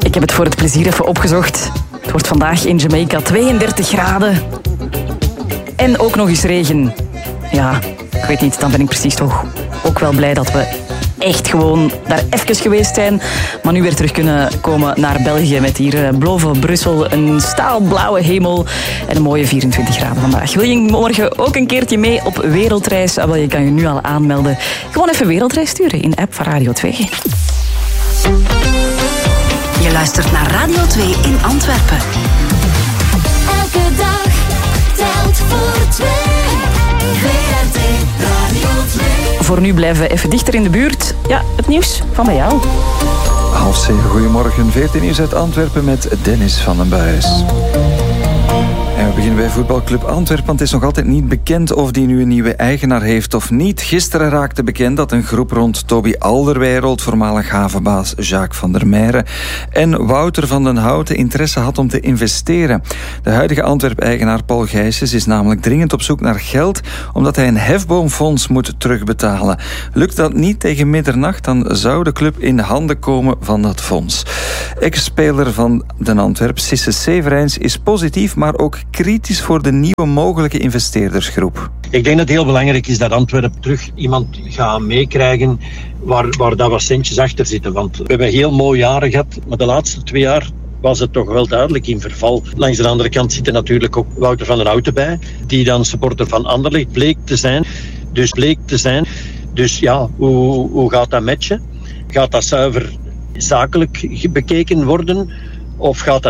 Ik heb het voor het plezier even opgezocht. Het wordt vandaag in Jamaica 32 graden. En ook nog eens regen. Ja, ik weet niet, dan ben ik precies toch ook wel blij dat we echt gewoon daar even geweest zijn. Maar nu weer terug kunnen komen naar België met hier boven Brussel een staalblauwe hemel en een mooie 24 graden vandaag. Wil je morgen ook een keertje mee op wereldreis? Wel, je kan je nu al aanmelden. Gewoon even wereldreis sturen in de app van Radio 2. Je luistert naar Radio 2 in Antwerpen. Elke dag telt voor 2. VRT Radio 2. Voor nu blijven we even dichter in de buurt. Ja, het nieuws van bij jou. 6:30, goedemorgen. 14 nieuws uit Antwerpen met Dennis van den Buijs. En we beginnen bij voetbalclub Antwerpen, want het is nog altijd niet bekend of die nu een nieuwe eigenaar heeft of niet. Gisteren raakte bekend dat een groep rond Toby Alderweireld, voormalig havenbaas Jacques van der Meijeren en Wouter van den Houten interesse had om te investeren. De huidige Antwerp-eigenaar Paul Gijsens is namelijk dringend op zoek naar geld, omdat hij een hefboomfonds moet terugbetalen. Lukt dat niet tegen middernacht, dan zou de club in de handen komen van dat fonds. Ex-speler van Den Antwerp, Sisse Severijns, is positief, maar ook kritisch voor de nieuwe mogelijke investeerdersgroep. Ik denk dat het heel belangrijk is dat Antwerpen terug iemand gaat meekrijgen waar dat wat centjes achter zitten. Want we hebben heel mooie jaren gehad, maar de laatste 2 jaar was het toch wel duidelijk in verval. Langs de andere kant zit er natuurlijk ook Wouter van den Houten bij, die dan supporter van Anderlecht bleek te zijn. Dus ja, hoe gaat dat matchen? Gaat dat zuiver zakelijk bekeken worden? Of gaat dat